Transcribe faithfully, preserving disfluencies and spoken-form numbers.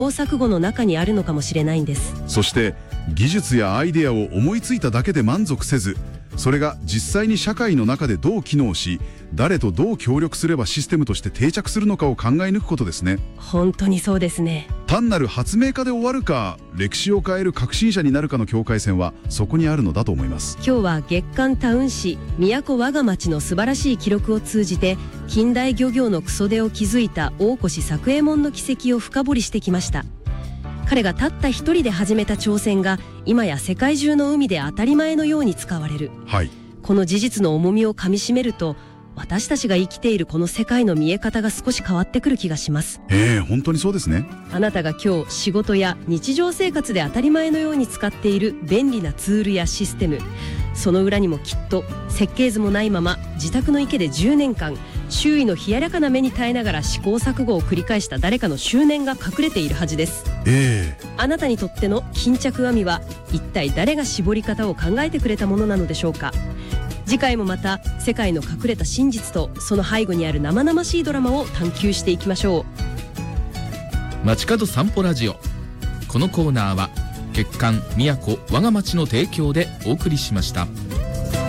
試行錯誤の中にあるのかもしれないんです。 そして技術やアイデアを思いついただけで満足せず、それが実際に社会の中でどう機能し、誰とどう協力すればシステムとして定着するのかを考え抜くことですね。 本当にそうですね。 単なる発明家で終わるか、歴史を変える革新者になるかの境界線はそこにあるのだと思います。 今日は月刊タウン誌都我が町の素晴らしい記録を通じて、近代漁業の草手を築いた大越作右衛門の軌跡を深掘りしてきました。彼がたった一人で始めた挑戦が今や世界中の海で当たり前のように使われる、 はい、 この事実の重みをかみしめると、私たちが生きているこの世界の見え方が少し変わってくる気がします。 ええ、本当にそうですね。 あなたが今日仕事や日常生活で当たり前のように使っている便利なツールやシステム、その裏にもきっと設計図もないまま自宅の池でじゅうねんかん周囲の冷ややかな目に耐えながら試行錯誤を繰り返した誰かの執念が隠れているはずです。 ええ、 あなたにとっての巾着編みは一体誰が絞り方を考えてくれたものなのでしょうか。次回もまた世界の隠れた真実とその背後にある生々しいドラマを探求していきましょう。街角散歩ラジオ、このコーナーは月刊都我が町の提供でお送りしました。